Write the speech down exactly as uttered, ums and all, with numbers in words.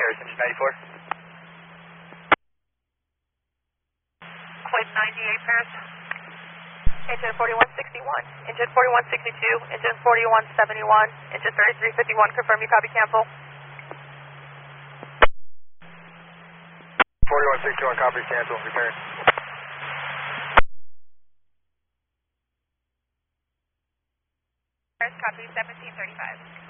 Paris, engine ninety-four. Quid ninety-eight, Paris. Engine forty-one sixty-one, engine forty-one sixty-two, engine forty-one seventy-one, engine thirty-three fifty-one, confirm you copy, cancel. forty-one sixty-one, copy, cancel, return. Paris, copy, seventeen thirty-five.